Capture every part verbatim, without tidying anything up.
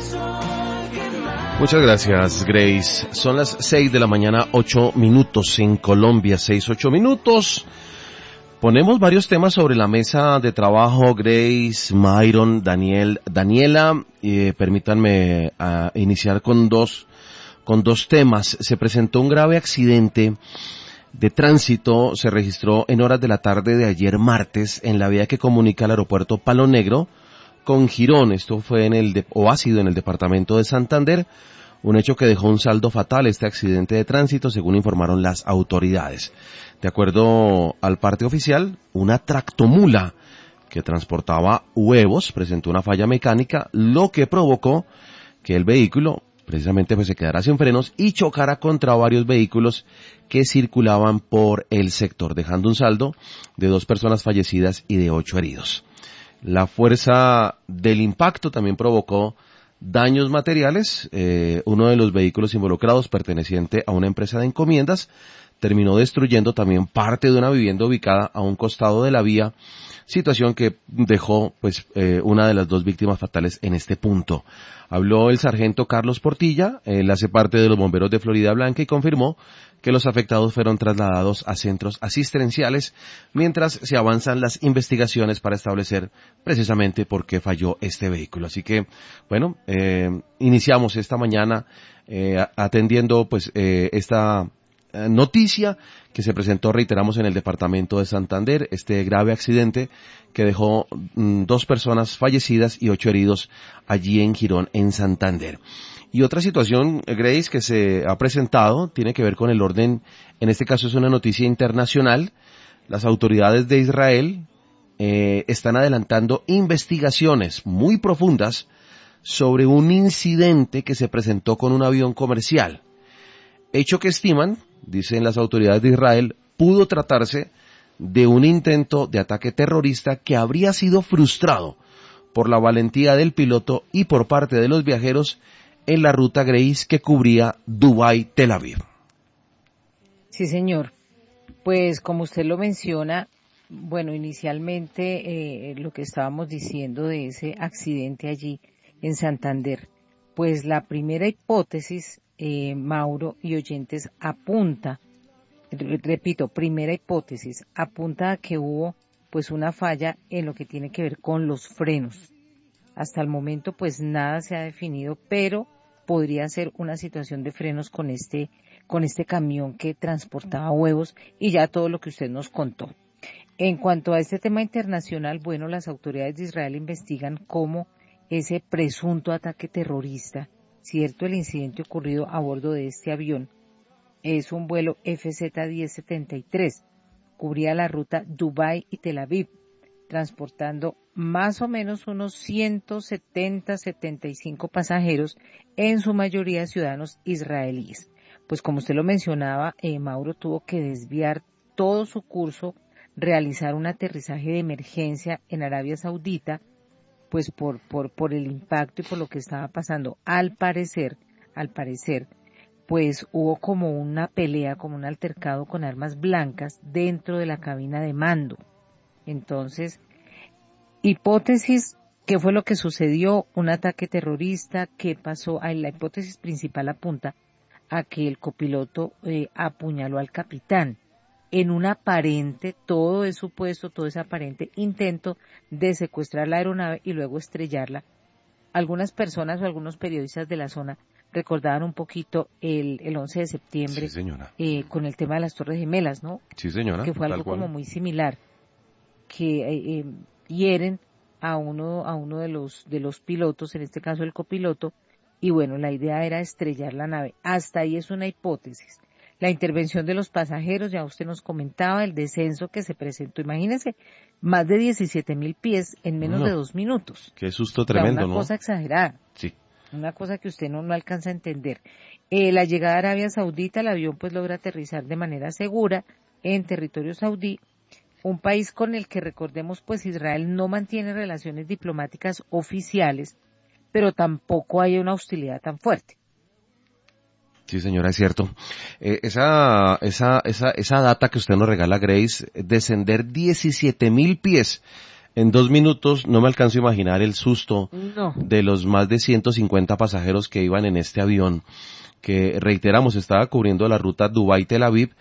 Muchas gracias, Grace. Son las seis de la mañana, ocho minutos en Colombia, seis, ocho minutos. Ponemos varios temas sobre la mesa de trabajo, Grace, Myron, Daniel, Daniela. Eh, permítanme uh, iniciar con dos, con dos temas. Se presentó un grave accidente de tránsito, se registró en horas de la tarde de ayer martes en la vía que comunica el aeropuerto Palo Negro con Girón. Esto fue en el, de, o ha sido en el departamento de Santander. Un hecho que dejó un saldo fatal, este accidente de tránsito, según informaron las autoridades. De acuerdo al parte oficial, una tractomula que transportaba huevos presentó una falla mecánica, lo que provocó que el vehículo precisamente pues se quedara sin frenos y chocara contra varios vehículos que circulaban por el sector, dejando un saldo de dos personas fallecidas y de ocho heridos. La fuerza del impacto también provocó daños materiales. Eh, uno de los vehículos involucrados, perteneciente a una empresa de encomiendas, terminó destruyendo también parte de una vivienda ubicada a un costado de la vía, situación que dejó pues eh, una de las dos víctimas fatales en este punto. Habló el sargento Carlos Portilla, él hace parte de los bomberos de Florida Blanca y confirmó que los afectados fueron trasladados a centros asistenciales mientras se avanzan las investigaciones para establecer precisamente por qué falló este vehículo. Así que, bueno, eh, iniciamos esta mañana eh, atendiendo pues eh, esta eh, noticia que se presentó, reiteramos, en el departamento de Santander, este grave accidente que dejó mm, dos personas fallecidas y ocho heridos allí en Girón, en Santander. Y otra situación, Grace, que se ha presentado, tiene que ver con el orden, en este caso es una noticia internacional. Las autoridades de Israel eh, están adelantando investigaciones muy profundas sobre un incidente que se presentó con un avión comercial. Hecho que estiman, dicen las autoridades de Israel, pudo tratarse de un intento de ataque terrorista que habría sido frustrado por la valentía del piloto y por parte de los viajeros en la ruta Grace que cubría Dubái-Tel Aviv. Sí, señor. Pues como usted lo menciona, bueno, inicialmente eh, lo que estábamos diciendo de ese accidente allí en Santander, pues la primera hipótesis, eh, Mauro y oyentes, apunta, repito, primera hipótesis, apunta a que hubo pues una falla en lo que tiene que ver con los frenos. Hasta el momento pues nada se ha definido, pero podría ser una situación de frenos con este, con este camión que transportaba huevos y ya todo lo que usted nos contó. En cuanto a este tema internacional, bueno, las autoridades de Israel investigan cómo ese presunto ataque terrorista, cierto, el incidente ocurrido a bordo de este avión, es un vuelo F Z diez setenta y tres, cubría la ruta Dubái y Tel Aviv, transportando más o menos unos ciento setenta, setenta y cinco pasajeros, en su mayoría ciudadanos israelíes. Pues como usted lo mencionaba, eh, Mauro tuvo que desviar todo su curso, realizar un aterrizaje de emergencia en Arabia Saudita, pues por, por, por el impacto y por lo que estaba pasando. Al parecer, al parecer, pues hubo como una pelea, como un altercado con armas blancas dentro de la cabina de mando. Entonces, hipótesis, ¿qué fue lo que sucedió? Un ataque terrorista, ¿qué pasó? Ay, la hipótesis principal apunta a que el copiloto eh, apuñaló al capitán en un aparente, todo es supuesto, todo es aparente intento de secuestrar la aeronave y luego estrellarla. Algunas personas o algunos periodistas de la zona recordaban un poquito el, el once de septiembre, sí, señora. Eh, con el tema de las Torres Gemelas, ¿no? Sí, señora. Que fue algo como muy similar, que eh, eh, hieren a uno a uno de los de los pilotos, en este caso el copiloto, y bueno, la idea era estrellar la nave. Hasta ahí es una hipótesis. La intervención de los pasajeros, ya usted nos comentaba, el descenso que se presentó. Imagínense, más de diecisiete mil pies en menos no, de dos minutos. Qué susto tremendo, o sea, una ¿no? cosa exagerada. Sí. Una cosa que usted no, no alcanza a entender. Eh, la llegada a Arabia Saudita, el avión pues logra aterrizar de manera segura en territorio saudí, un país con el que, recordemos, pues Israel no mantiene relaciones diplomáticas oficiales, pero tampoco hay una hostilidad tan fuerte. Sí, señora, es cierto. Eh, esa, esa, esa, esa data que usted nos regala, Grace, descender diecisiete mil pies En dos minutos no me alcanzo a imaginar el susto No. de los más de ciento cincuenta pasajeros que iban en este avión, que reiteramos, estaba cubriendo la ruta Dubái-Tel Aviv,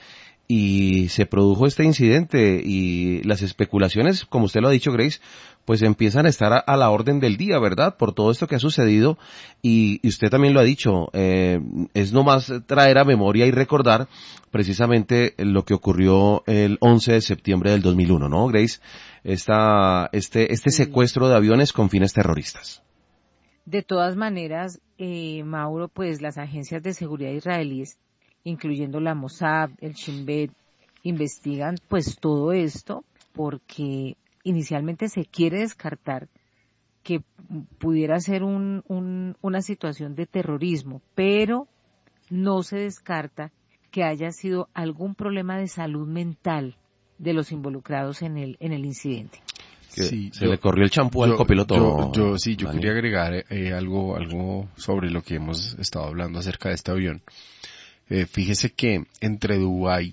y se produjo este incidente, y las especulaciones, como usted lo ha dicho, Grace, pues empiezan a estar a, a la orden del día, ¿verdad? Por todo esto que ha sucedido, y, y usted también lo ha dicho, eh, es nomás traer a memoria y recordar precisamente lo que ocurrió el once de septiembre del dos mil uno, ¿no, Grace? Esta, este, este secuestro de aviones con fines terroristas. De todas maneras, eh, Mauro, pues las agencias de seguridad israelíes, incluyendo la Mossad, el Shin Bet, investigan pues todo esto porque inicialmente se quiere descartar que pudiera ser un, un, una situación de terrorismo, pero no se descarta que haya sido algún problema de salud mental de los involucrados en el, en el incidente. Sí, se yo, le corrió el champú al copiloto. Yo, yo sí, yo Dani. quería agregar eh, algo, algo sobre lo que hemos estado hablando acerca de este avión. Eh, fíjese que entre Dubái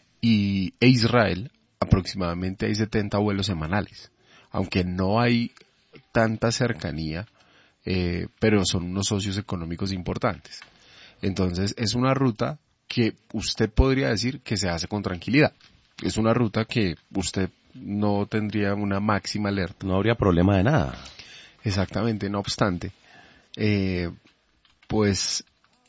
y e Israel aproximadamente hay setenta vuelos semanales, aunque no hay tanta cercanía, eh, pero son unos socios económicos importantes. Entonces es una ruta que usted podría decir que se hace con tranquilidad. Es una ruta que usted no tendría una máxima alerta. No habría problema de nada. Exactamente, no obstante, eh, pues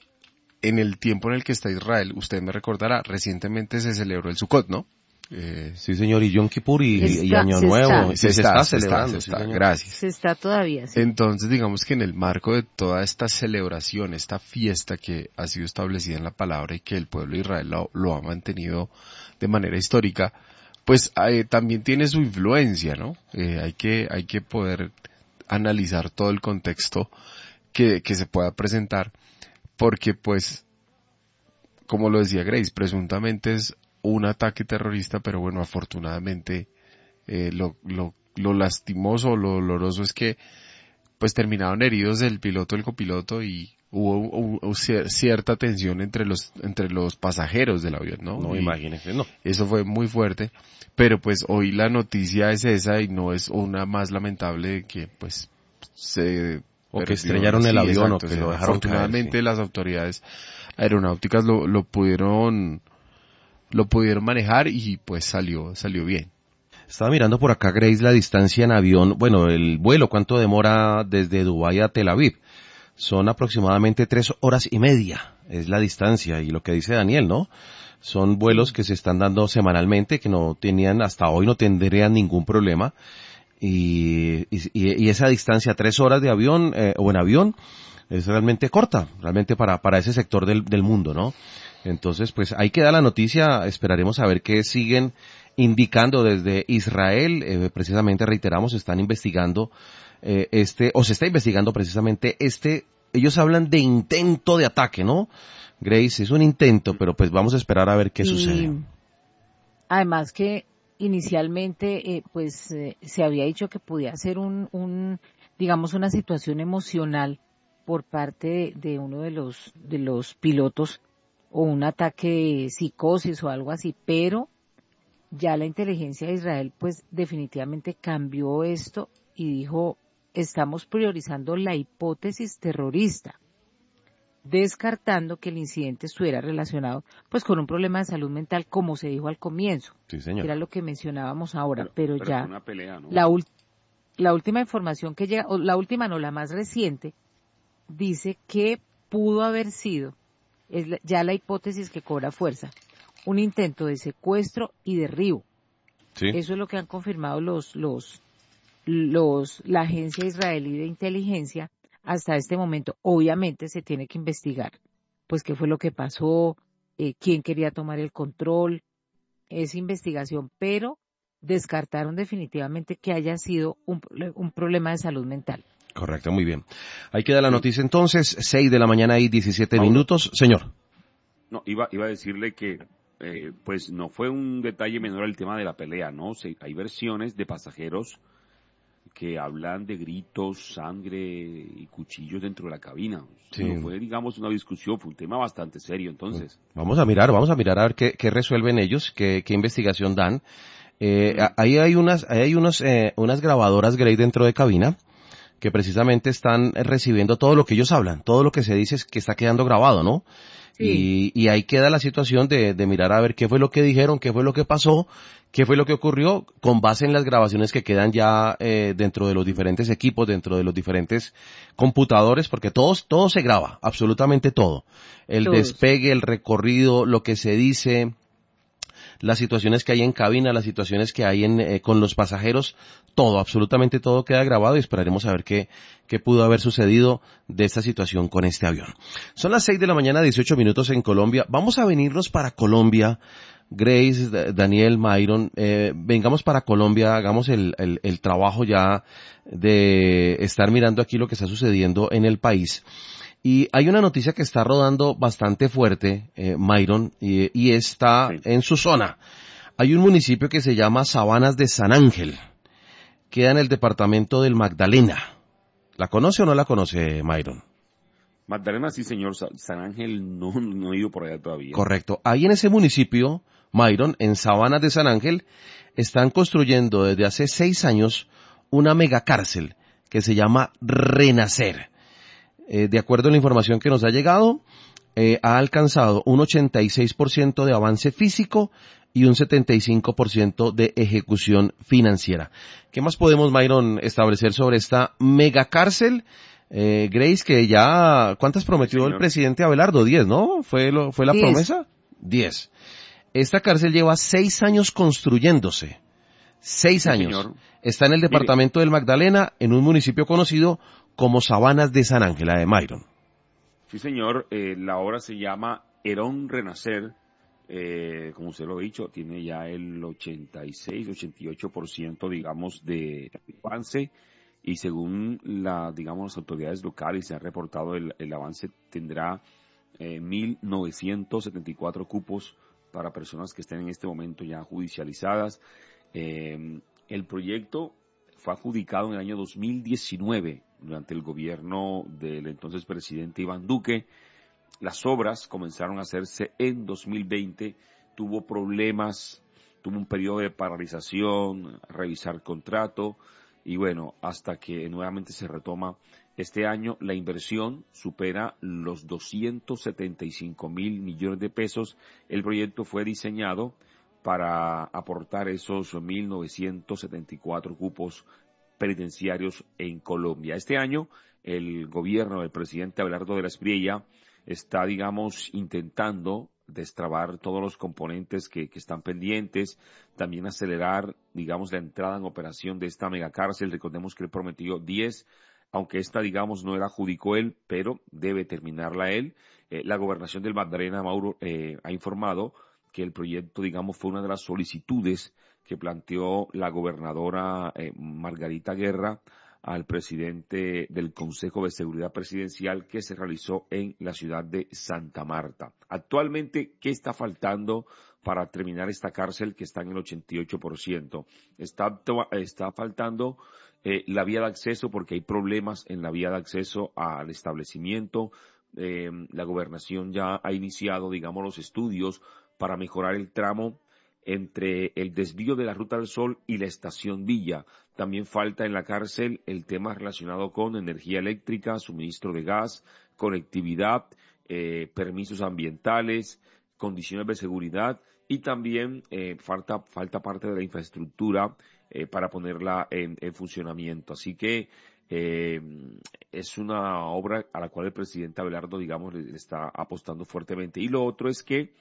en el tiempo en el que está Israel, usted me recordará, recientemente se celebró el Sukkot, ¿no? Eh, sí, señor, y Yom Kippur y, está, y Año Nuevo. Se, se, se, está, está celebrando. Se está, sí, sí, gracias. Se está todavía, sí. Entonces, digamos que en el marco de toda esta celebración, esta fiesta que ha sido establecida en la palabra y que el pueblo de Israel lo, lo ha mantenido de manera histórica, pues eh, también tiene su influencia, ¿no? Eh, hay que, hay que poder analizar todo el contexto que, que se pueda presentar, porque pues, como lo decía Grace, presuntamente es un ataque terrorista, pero bueno, afortunadamente eh, lo, lo, lo lastimoso, lo doloroso es que pues terminaron heridos el piloto, el copiloto, y hubo, hubo, hubo cierta tensión entre los entre los pasajeros del avión, ¿no? No, imagínese, no. Eso fue muy fuerte, pero pues hoy la noticia es esa y no es una más lamentable de que pues se... O que estrellaron el sí, avión, exacto, o que sí, lo dejaron afortunadamente caer, sí. Las autoridades aeronáuticas lo, lo pudieron lo pudieron manejar y pues salió salió bien. Estaba mirando por acá, Grace, la distancia en avión, bueno, el vuelo, ¿cuánto demora desde Dubái a Tel Aviv? Son aproximadamente tres horas y media, es la distancia, y lo que dice Daniel, ¿no? Son vuelos que se están dando semanalmente, que no tenían, hasta hoy no tendrían ningún problema, y, y, y esa distancia, tres horas de avión, eh, o en avión, es realmente corta, realmente para, para ese sector del, del mundo, ¿no? Entonces, pues ahí queda la noticia, esperaremos a ver qué siguen indicando desde Israel, eh, precisamente reiteramos, están investigando eh, este, o se está investigando precisamente este, ellos hablan de intento de ataque, ¿no? Grace, es un intento, pero pues vamos a esperar a ver qué y, sucede. Además que inicialmente, eh, pues eh, se había dicho que podía ser un, un, digamos, una situación emocional por parte de, de uno de los, de los pilotos, o un ataque de psicosis o algo así, pero ya la inteligencia de Israel pues definitivamente cambió esto y dijo, estamos priorizando la hipótesis terrorista, descartando que el incidente estuviera relacionado pues con un problema de salud mental, como se dijo al comienzo. Sí, señor. Era lo que mencionábamos ahora, pero, pero, pero ya una pelea, ¿no? la, la última información que llega, o la última no, la más reciente, dice que pudo haber sido, es la, ya la hipótesis que cobra fuerza, un intento de secuestro y derribo. Sí. Eso es lo que han confirmado los, los, los, la agencia israelí de inteligencia hasta este momento. Obviamente se tiene que investigar, pues qué fue lo que pasó, eh, quién quería tomar el control, esa investigación, pero descartaron definitivamente que haya sido un, un problema de salud mental. Correcto, muy bien. Ahí queda la noticia entonces, seis de la mañana y diecisiete Mauro. Minutos. Señor. No, iba, iba a decirle que Eh, pues no fue un detalle menor el tema de la pelea, ¿no? Se, hay versiones de pasajeros que hablan de gritos, sangre y cuchillos dentro de la cabina. Sí. No fue, digamos, una discusión, fue un tema bastante serio, entonces. Vamos a mirar, vamos a mirar a ver qué, qué resuelven ellos, qué, qué investigación dan. Eh, ahí hay unas, ahí hay unos, eh, unas grabadoras Grey dentro de cabina que precisamente están recibiendo todo lo que ellos hablan, todo lo que se dice es que está quedando grabado, ¿no? Sí. Y, y ahí queda la situación de, de mirar a ver qué fue lo que dijeron, qué fue lo que pasó, qué fue lo que ocurrió, con base en las grabaciones que quedan ya eh, dentro de los diferentes equipos, dentro de los diferentes computadores, porque todos, todo se graba, absolutamente todo. El Todos. despegue, el recorrido, lo que se dice, las situaciones que hay en cabina, las situaciones que hay en, eh, con los pasajeros, todo, absolutamente todo queda grabado y esperaremos a ver qué, qué pudo haber sucedido de esta situación con este avión. Son las seis de la mañana, dieciocho minutos en Colombia. Vamos a venirnos para Colombia. Grace, Daniel, Myron, eh, vengamos para Colombia, hagamos el, el, el trabajo ya de estar mirando aquí lo que está sucediendo en el país. Y hay una noticia que está rodando bastante fuerte, eh, Myron, y, y está sí. en su zona. Hay un municipio que se llama Sabanas de San Ángel. Queda en el departamento del Magdalena. ¿La conoce o no la conoce, Myron? Magdalena, sí, señor. San Ángel no, no he ido por allá todavía. Correcto. Ahí en ese municipio, Myron, en Sabanas de San Ángel, están construyendo desde hace seis años una megacárcel que se llama Renacer. Eh, de acuerdo a la información que nos ha llegado, eh, ha alcanzado un ochenta y seis por ciento de avance físico y un setenta y cinco por ciento de ejecución financiera. ¿Qué más podemos, Myron, establecer sobre esta megacárcel? Eh, Grace, que ya, ¿cuántas prometió sí, el presidente Abelardo? Diez, ¿no? ¿Fue lo, fue la Diez. promesa? Diez. Esta cárcel lleva seis años construyéndose. Seis sí, años. Señor. Está en el departamento Mire. del Magdalena, en un municipio conocido como Sabanas de San Ángel, de Myron. Sí, señor. Eh, la obra se llama Herón Renacer. Eh, como usted lo ha dicho, tiene ya el ochenta y seis, ochenta y ocho por ciento, digamos, de avance. Y según la, digamos, las autoridades locales se ha reportado el, el avance tendrá eh, mil novecientos setenta y cuatro cupos para personas que estén en este momento ya judicializadas. Eh, el proyecto fue adjudicado en el año dos mil diecinueve durante el gobierno del entonces presidente Iván Duque. Las obras comenzaron a hacerse en dos mil veinte, tuvo problemas, tuvo un periodo de paralización, revisar contrato y bueno, hasta que nuevamente se retoma este año. La inversión supera los doscientos setenta y cinco mil millones de pesos. El proyecto fue diseñado para aportar esos mil novecientos setenta y cuatro cupos penitenciarios en Colombia. Este año, el gobierno del presidente Abelardo de la Espriella está, digamos, intentando destrabar todos los componentes que, que están pendientes, también acelerar, digamos, la entrada en operación de esta megacárcel. Recordemos que él prometió diez, aunque esta, digamos, no la adjudicó él, pero debe terminarla él. Eh, la gobernación del Magdalena, Mauro, eh, ha informado que el proyecto, digamos, fue una de las solicitudes que planteó la gobernadora eh, Margarita Guerra al presidente del Consejo de Seguridad Presidencial que se realizó en la ciudad de Santa Marta. Actualmente, ¿qué está faltando para terminar esta cárcel que está en el ochenta y ocho por ciento? Está, está faltando eh, la vía de acceso porque hay problemas en la vía de acceso al establecimiento. Eh, la gobernación ya ha iniciado, digamos, los estudios para mejorar el tramo entre el desvío de la Ruta del Sol y la Estación Villa. También falta en la cárcel el tema relacionado con energía eléctrica, suministro de gas, conectividad, eh, permisos ambientales, condiciones de seguridad y también eh, falta, falta parte de la infraestructura eh, para ponerla en, en funcionamiento. Así que eh, es una obra a la cual el presidente Abelardo, digamos, le está apostando fuertemente. Y lo otro es que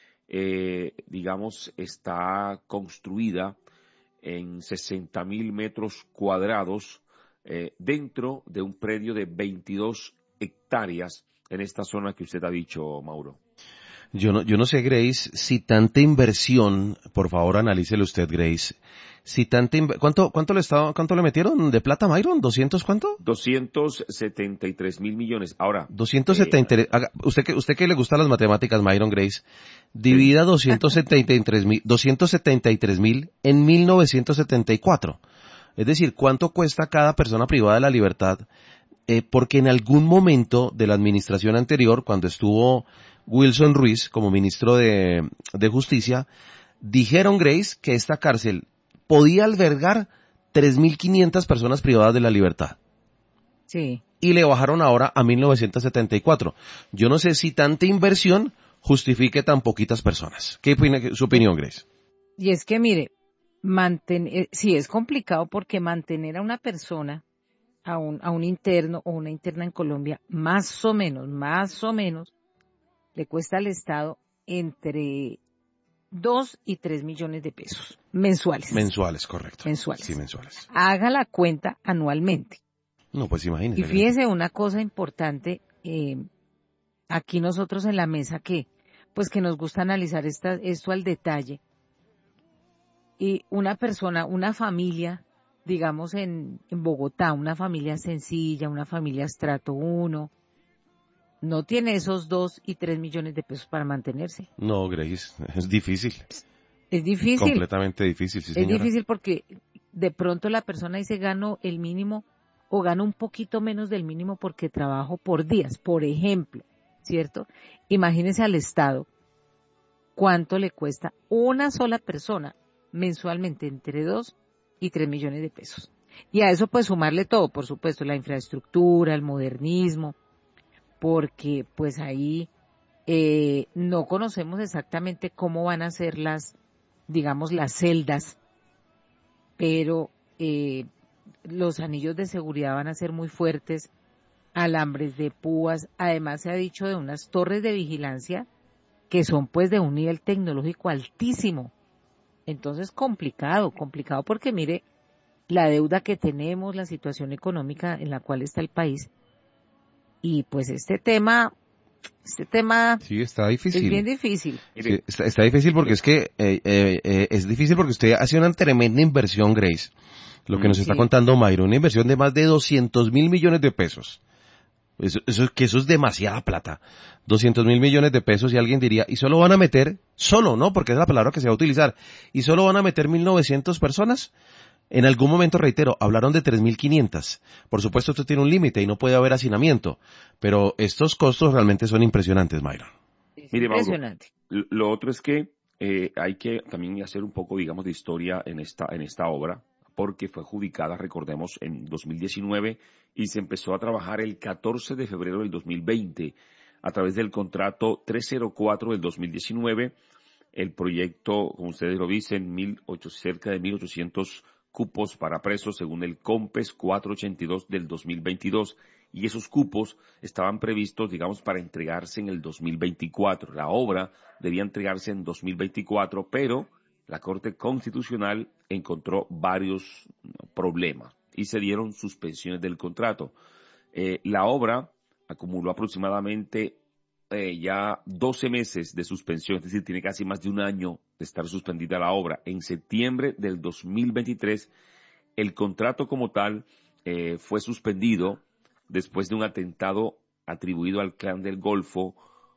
Eh, digamos, está construida en sesenta mil metros cuadrados eh, dentro de un predio de veintidós hectáreas en esta zona que usted ha dicho, Mauro. Yo no, yo no sé, Grace, si tanta inversión, por favor analícele usted, Grace, si tanta inv- ¿cuánto, cuánto le estaba, cuánto le metieron de plata, Myron? ¿doscientos cuánto? doscientos setenta y tres mil millones. Ahora. doscientos setenta y tres, eh, haga, usted que, usted que le gustan las matemáticas, Myron, Grace, divida sí. doscientos setenta y tres mil, doscientos setenta y tres mil en mil novecientos setenta y cuatro. Es decir, ¿cuánto cuesta cada persona privada de la libertad? Eh, porque en algún momento de la administración anterior, cuando estuvo Wilson Ruiz como ministro de, de Justicia, Dijeron, Grace, que esta cárcel podía albergar tres mil quinientas personas privadas de la libertad. Sí. Y le bajaron ahora a mil novecientos setenta y cuatro. Yo no sé si tanta inversión justifique tan poquitas personas. ¿Qué opina, su opinión, Grace? Y es que, mire, mantener, sí es complicado porque mantener a una persona, a un, a un interno o una interna en Colombia, más o menos, más o menos, le cuesta al Estado entre dos y tres millones de pesos mensuales. Mensuales, correcto. Mensuales. Sí, mensuales. Haga la cuenta anualmente. No, pues imagínese. Y fíjese una cosa importante, eh, aquí nosotros en la mesa que, pues que nos gusta analizar esta, esto al detalle. Y una persona, una familia, digamos en, en Bogotá, una familia sencilla, una familia estrato uno, no tiene esos dos y tres millones de pesos para mantenerse. No, Grace, es difícil. Es difícil. Completamente difícil, sí, señora. Es difícil porque de pronto la persona dice gano el mínimo o gano un poquito menos del mínimo porque trabajo por días, por ejemplo, ¿cierto? Imagínese al Estado cuánto le cuesta una sola persona mensualmente entre dos y tres millones de pesos. Y a eso pues sumarle todo, por supuesto, la infraestructura, el modernismo, porque pues ahí eh, no conocemos exactamente cómo van a ser las, digamos, las celdas, pero eh, los anillos de seguridad van a ser muy fuertes, alambres de púas, además se ha dicho de unas torres de vigilancia que son pues de un nivel tecnológico altísimo. Entonces complicado, complicado porque mire la deuda que tenemos, la situación económica en la cual está el país y pues este tema, este tema sí, está difícil. Es bien difícil. Sí, está, está difícil porque es que eh, eh, eh, es difícil porque usted hace una tremenda inversión, Grace. Lo que nos sí. está contando Mayro, una inversión de más de doscientos mil millones de pesos. Eso, eso, que eso es demasiada plata. doscientos mil millones de pesos y alguien diría, y solo van a meter, solo, ¿no? Porque es la palabra que se va a utilizar, y solo van a meter mil novecientas personas. En algún momento, reitero, hablaron de tres mil quinientas. Por supuesto, esto tiene un límite y no puede haber hacinamiento, pero estos costos realmente son impresionantes, Mayra. Es Mire, impresionante. Mauro, lo otro es que eh, hay que también hacer un poco, digamos, de historia en esta, en esta obra, porque fue adjudicada, recordemos, en dos mil diecinueve y se empezó a trabajar el catorce de febrero del dos mil veinte a través del contrato trescientos cuatro del dos mil diecinueve. El proyecto, como ustedes lo dicen, mil ocho, cerca de mil ochocientos cupos para presos según el COMPES cuatrocientos ochenta y dos del dos mil veintidós. Y esos cupos estaban previstos, digamos, para entregarse en el dos mil veinticuatro. La obra debía entregarse en dos mil veinticuatro, pero la Corte Constitucional encontró varios problemas y se dieron suspensiones del contrato. Eh, la obra acumuló aproximadamente eh, ya doce meses de suspensión, es decir, tiene casi más de un año de estar suspendida la obra. En septiembre del dos mil veintitrés, el contrato como tal eh, fue suspendido después de un atentado atribuido al Clan del Golfo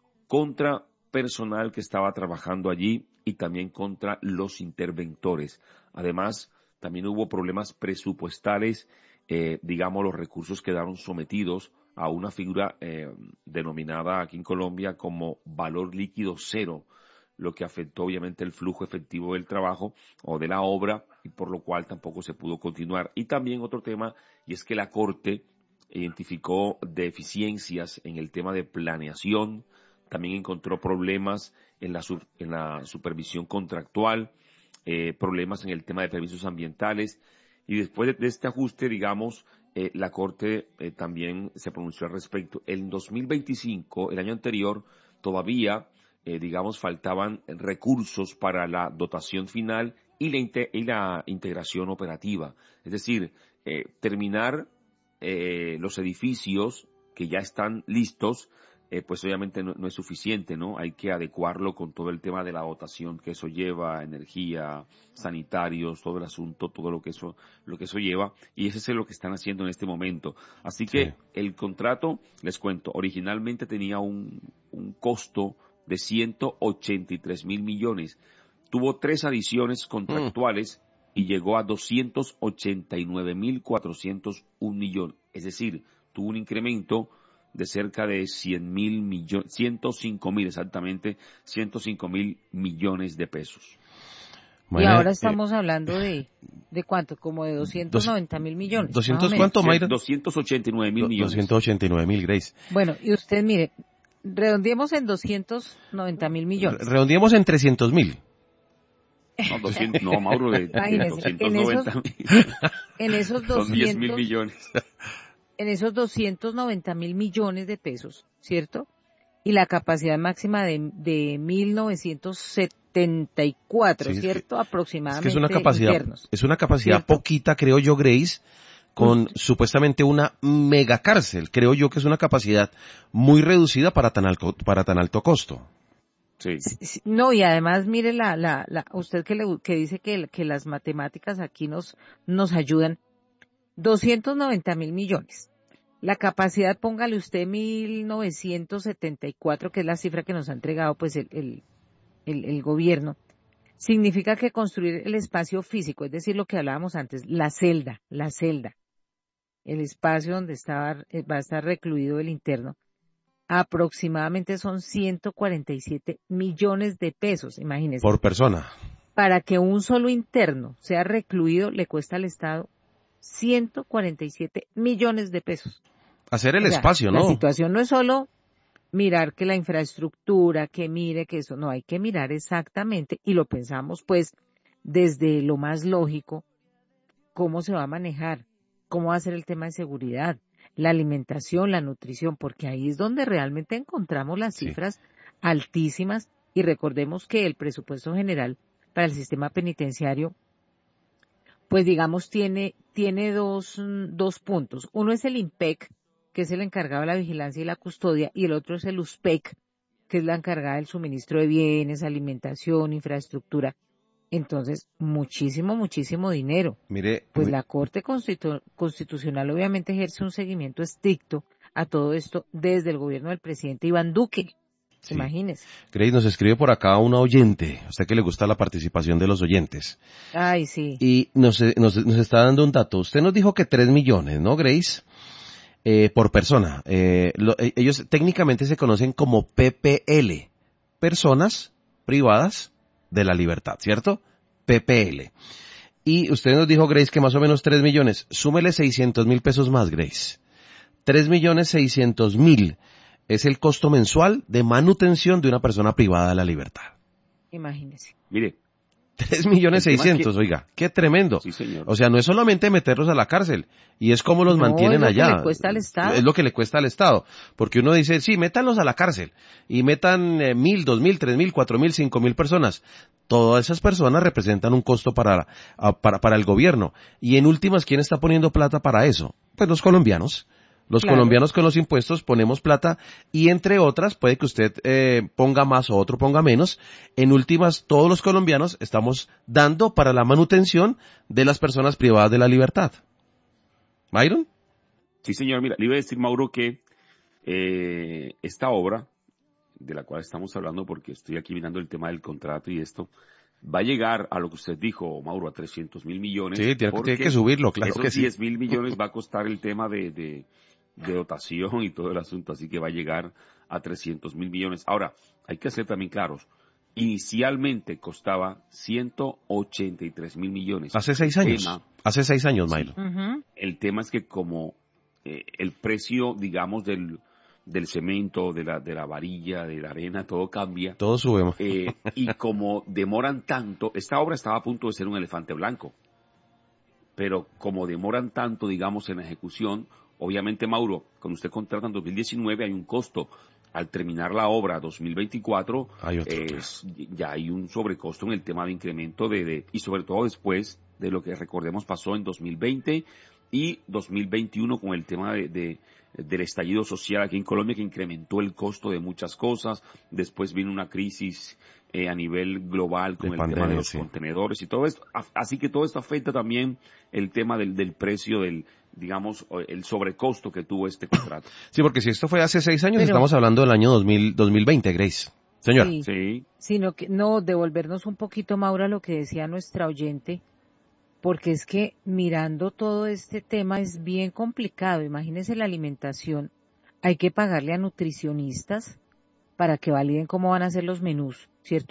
contra personal que estaba trabajando allí y también contra los interventores. Además, también hubo problemas presupuestales, eh, digamos, los recursos quedaron sometidos a una figura eh, denominada aquí en Colombia como valor líquido cero, lo que afectó obviamente el flujo efectivo del trabajo o de la obra y por lo cual tampoco se pudo continuar. Y también otro tema, y es que la Corte identificó deficiencias en el tema de planeación, también encontró problemas en la, su, en la supervisión contractual, eh, problemas en el tema de permisos ambientales, y después de, de este ajuste, digamos, eh, la Corte eh, también se pronunció al respecto. En dos mil veinticinco, el año anterior, todavía, eh, digamos, faltaban recursos para la dotación final y la, inte- y la integración operativa. Es decir, eh, terminar eh, los edificios que ya están listos, Eh, pues obviamente no, no es suficiente, ¿no? Hay que adecuarlo con todo el tema de la dotación que eso lleva, energía, sanitarios, todo el asunto, todo lo que eso, lo que eso lleva, y eso es lo que están haciendo en este momento. Así que Sí. el contrato, les cuento, originalmente tenía un, un costo de ciento ochenta y tres mil millones. Tuvo tres adiciones contractuales mm. y llegó a doscientos ochenta y nueve mil cuatrocientos un millones. Es decir, tuvo un incremento de cerca de cien mil millones, ciento cinco mil exactamente, ciento cinco mil millones de pesos. Y ahora estamos eh, hablando de, ¿de cuánto? Como de doscientos noventa mil millones. ¿doscientos cuánto, Mayra? doscientos ochenta y nueve mil millones. doscientos ochenta y nueve mil, Grace. Bueno, y usted mire, redondeemos en doscientos noventa mil millones. Redondeemos en trescientos mil. No, doscientos, no, Mauro, de, de doscientos noventa mil. En esos doscientos, son diez mil millones. En esos doscientos noventa mil millones de pesos, ¿cierto? Y la capacidad máxima de, de mil novecientos setenta y cuatro, sí, ¿cierto? Es que, aproximadamente. Es que es una capacidad, internos, es una capacidad ¿cierto? Poquita, creo yo, Grace, con uh-huh. supuestamente una mega cárcel. Creo yo que es una capacidad muy reducida para tan alto, para tan alto costo. Sí. No, y además, mire, la, la, la, usted que, le, que dice que, que las matemáticas aquí nos, nos ayudan. doscientos noventa mil millones. La capacidad, póngale usted mil novecientos setenta y cuatro, que es la cifra que nos ha entregado pues el, el, el, el gobierno. Significa que construir el espacio físico, es decir, lo que hablábamos antes, la celda, la celda, el espacio donde está, va a estar recluido el interno, aproximadamente son ciento cuarenta y siete millones de pesos, imagínense. Por persona. Para que un solo interno sea recluido, le cuesta al Estado ciento cuarenta y siete millones de pesos. Hacer el o sea, espacio, ¿no? La situación no es solo mirar que la infraestructura, que mire que eso, no, hay que mirar exactamente, y lo pensamos pues desde lo más lógico, cómo se va a manejar, cómo va a ser el tema de seguridad, la alimentación, la nutrición, porque ahí es donde realmente encontramos las cifras sí. altísimas, y recordemos que el presupuesto general para el sistema penitenciario pues digamos tiene tiene dos dos puntos. Uno es el IMPEC, que es el encargado de la vigilancia y la custodia, y el otro es el USPEC, que es la encargada del suministro de bienes, alimentación, infraestructura. Entonces, muchísimo, muchísimo dinero. Mire, pues mire. la Corte Constitu- Constitucional obviamente ejerce un seguimiento estricto a todo esto desde el gobierno del presidente Iván Duque. Sí. Imagínese. Grace, nos escribe por acá una oyente, a usted que le gusta la participación de los oyentes. Ay, sí. Y nos, nos, nos está dando un dato. Usted nos dijo que tres millones, ¿no, Grace? Eh, por persona. Eh, lo, ellos técnicamente se conocen como P P L, Personas Privadas de la Libertad, ¿cierto? P P L. Y usted nos dijo, Grace, que más o menos tres millones. Súmele seiscientos mil pesos más, Grace. tres millones seiscientos mil. Es el costo mensual de manutención de una persona privada de la libertad. Imagínese. Mire. Tres millones seiscientos, oiga, qué tremendo. Sí, señor. O sea, no es solamente meterlos a la cárcel, y es como los no, mantienen allá. Es lo que le cuesta al Estado. Es lo que le cuesta al Estado. Porque uno dice, sí, métanlos a la cárcel, y metan eh, mil, dos mil, tres mil, cuatro mil, cinco mil personas. Todas esas personas representan un costo para, a, para, para el gobierno. Y en últimas, ¿quién está poniendo plata para eso? Pues los colombianos. Los claro. colombianos con los impuestos ponemos plata, y entre otras puede que usted eh, ponga más o otro ponga menos. En últimas, todos los colombianos estamos dando para la manutención de las personas privadas de la libertad. ¿Byron? Sí, señor. Mira, le iba a decir, Mauro, que eh, esta obra, de la cual estamos hablando, porque estoy aquí mirando el tema del contrato y esto, va a llegar a lo que usted dijo, Mauro, a trescientos mil millones. Sí, tiene, tiene que subirlo, claro que sí. Esos diez mil millones va a costar el tema de... de de dotación y todo el asunto, así que va a llegar a trescientos mil millones. Ahora, hay que ser también claros, inicialmente costaba ciento ochenta y tres mil millones. Hace seis años, tema, hace seis años, Maylo. Sí, uh-huh. El tema es que como eh, el precio, digamos, del, del cemento, de la, de la varilla, de la arena, todo cambia. Todo sube. Eh, y como demoran tanto, esta obra estaba a punto de ser un elefante blanco, pero como demoran tanto, digamos, en la ejecución, obviamente, Mauro, cuando usted contrata en dos mil diecinueve hay un costo. Al terminar la obra dos mil veinticuatro, hay eh, ya hay un sobrecosto en el tema de incremento de, de, y sobre todo después de lo que recordemos pasó en dos mil veinte y dos mil veintiuno con el tema de, de, del estallido social aquí en Colombia, que incrementó el costo de muchas cosas. Después vino una crisis eh, a nivel global con de el pandemia, tema de los sí. contenedores y todo esto. Así que todo esto afecta también el tema del, del precio del, digamos, el sobrecosto que tuvo este contrato. Sí, porque si esto fue hace seis años, Pero, estamos hablando del año dos mil, dos mil veinte, Grace. Señora. Sí, sí. Sino que, no, devolvernos un poquito, Maura, lo que decía nuestra oyente, porque es que mirando todo este tema es bien complicado. Imagínense la alimentación. Hay que pagarle a nutricionistas para que validen cómo van a ser los menús, ¿cierto?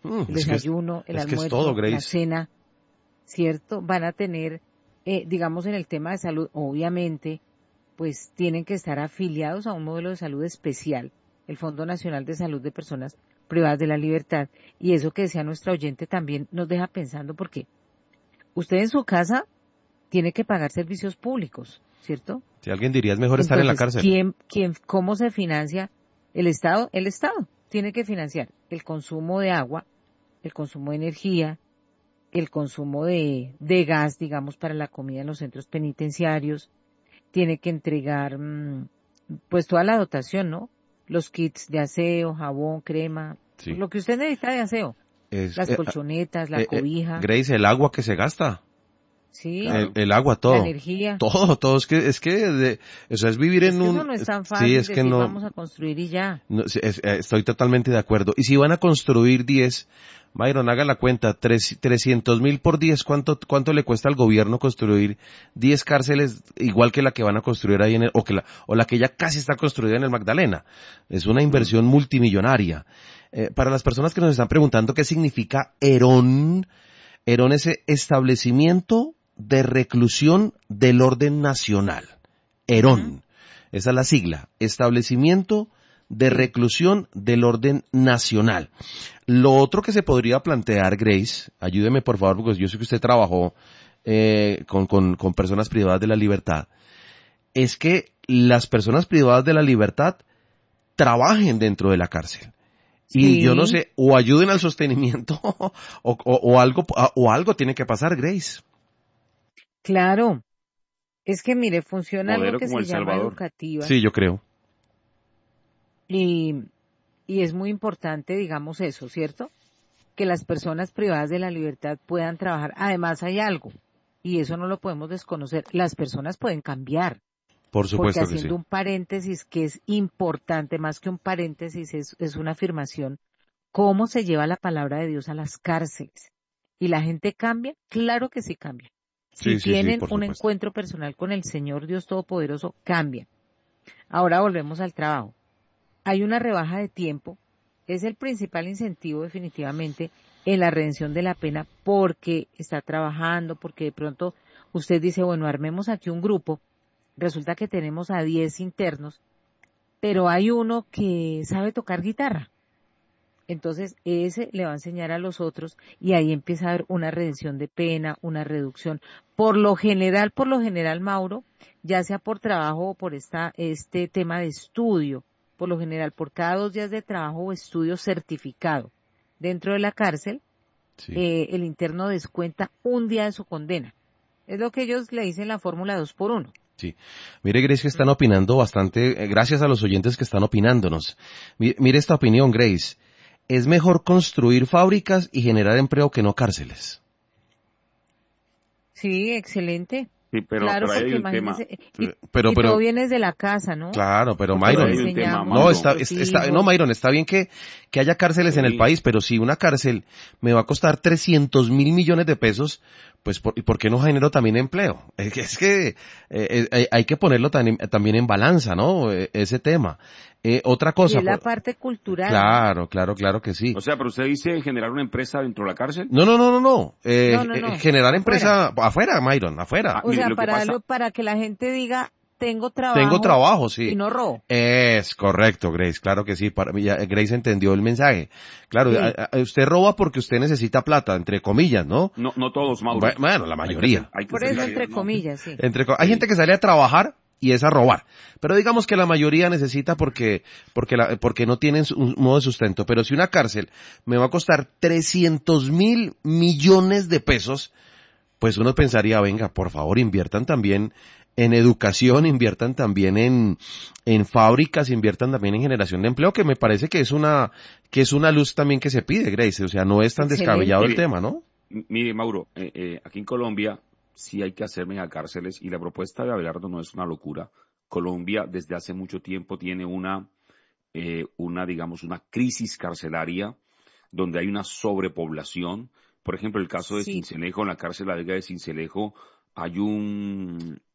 Mm, el es que es- desayuno, el es que es almuerzo, todo, la Grace. cena, ¿cierto? Van a tener, eh, digamos, en el tema de salud, obviamente, pues tienen que estar afiliados a un modelo de salud especial, el Fondo Nacional de Salud de Personas Privadas de la Libertad. Y eso que decía nuestra oyente también nos deja pensando, porque usted en su casa tiene que pagar servicios públicos, ¿cierto? Si alguien diría es mejor estar en la Entonces, cárcel. ¿quién, quién, cómo se financia el Estado? El Estado tiene que financiar el consumo de agua, el consumo de energía, el consumo de, de gas, digamos, para la comida en los centros penitenciarios, tiene que entregar, mm, pues, toda la dotación, ¿no? Los kits de aseo, jabón, crema, Sí. lo que usted necesita de aseo, Es, las eh, colchonetas, la eh, eh, cobija, Grace, el agua que se gasta. sí, Claro. El, el agua, la todo. energía. Todo, todo. Es que, es que, de- o sea, es vivir Es en que un... eso no es tan Sí, fácil es que decir no... vamos a construir y ya. no, sí, es- eh, estoy totalmente de acuerdo. Y si van a construir diez, Byron, haga la cuenta, tres- trescientos mil por diez, ¿cuánto, ¿cuánto le cuesta al gobierno construir diez cárceles igual que la que van a construir ahí en el, o que la, o la que ya casi está construida en el Magdalena? Es una inversión multimillonaria. Eh, para las personas que nos están preguntando qué significa Herón, Herón es ese establecimiento de reclusión del orden nacional. Herón. Esa es la sigla. Establecimiento de Sí. reclusión del orden nacional. Lo otro que se podría plantear, Grace, ayúdeme por favor, porque yo sé que usted trabajó eh, con, con, con personas privadas de la libertad, es que las personas privadas de la libertad trabajen dentro de la cárcel. Y Sí. yo no sé, o ayuden al sostenimiento o, o, o algo o algo tiene que pasar, Grace. Claro, es que mire, funciona algo Modelo que como se El llama Salvador. educativa Sí, yo creo. y, y es muy importante, digamos eso, ¿cierto? Que las personas privadas de la libertad puedan trabajar. Además hay algo, y eso no lo podemos desconocer, las personas pueden cambiar, Por porque supuesto que sí. haciendo un paréntesis que es importante, más que un paréntesis, es, es una afirmación, ¿cómo se lleva la palabra de Dios a las cárceles? ¿Y la gente cambia? Claro que sí cambia. Si Sí, sí, sí, tienen por un supuesto. encuentro personal con el Señor Dios Todopoderoso, cambia. Ahora volvemos al trabajo. Hay una rebaja de tiempo, es el principal incentivo definitivamente en la redención de la pena porque está trabajando, porque de pronto usted dice, bueno, armemos aquí un grupo, resulta que tenemos a diez internos, pero hay uno que sabe tocar guitarra. Entonces, ese le va a enseñar a los otros y ahí empieza a haber una redención de pena, una reducción. Por lo general, por lo general, Mauro, ya sea por trabajo o por esta, este tema de estudio, por lo general, por cada dos días de trabajo o estudio certificado dentro de la cárcel, Sí. eh, el interno descuenta un día de su condena. Es lo que ellos le dicen la fórmula dos por uno. Sí. Mire, Grace, que están opinando bastante, eh, gracias a los oyentes que están opinándonos. Mi- Mire esta opinión, Grace. Es mejor construir fábricas y generar empleo que no cárceles. Sí, excelente. Sí, pero, Claro, pero ahí porque hay un tema. imagínese, y, Pero, y pero, todo viene desde la casa, ¿no? claro, pero Porque Myron, ahí hay un tema, enseñamos no, Mauro. a está, nuestros es- está, hijos. no, Myron, está bien que, que haya cárceles en el Sí. país, pero si una cárcel me va a costar trescientos mil millones de pesos, pues, ¿por, ¿y por qué no genero también empleo? Es que, es que eh, eh, hay que ponerlo tan- también en balanza, ¿no? Eh, ese tema. Eh, otra Y cosa. es la por- parte cultural. ¿no? claro, claro, claro que sí. O sea, pero usted dice generar una empresa dentro de la cárcel. No, no, no, no, no. Eh, No, no, no. eh, generar Afuera. empresa afuera, Myron, afuera. Ah, O mire, sea, lo que para, pasa- lo- para que la gente diga, tengo trabajo, Tengo trabajo, sí. y no robo. Es correcto, Grace, claro que sí. Para, ya, Grace entendió el mensaje. Claro, Sí. a- a- usted roba porque usted necesita plata, entre comillas, ¿no? No, no todos, Mauro. Bu- Bueno, la mayoría. Hay que hacer- hay que Por hacer eso, claridad, entre ¿no? comillas, sí. Entre, co- hay gente que sale a trabajar y es a robar. Pero digamos que la mayoría necesita porque, porque, la, porque no tienen su- un modo de sustento. Pero si una cárcel me va a costar trescientos mil millones de pesos, pues uno pensaría, venga, por favor, inviertan también en educación, inviertan también en, en fábricas, inviertan también en generación de empleo, que me parece que es una, que es una luz también que se pide, Grace. O sea, no es tan Excelente. descabellado el Mire, tema, ¿no? M- Mire, Mauro, eh, eh, aquí en Colombia sí hay que hacer megacárceles y la propuesta de Abelardo no es una locura. Colombia desde hace mucho tiempo tiene una, eh, una, digamos, una crisis carcelaria donde hay una sobrepoblación. Por ejemplo, el caso de Sí. Sincelejo, en la cárcel La Vega de Sincelejo, hay un,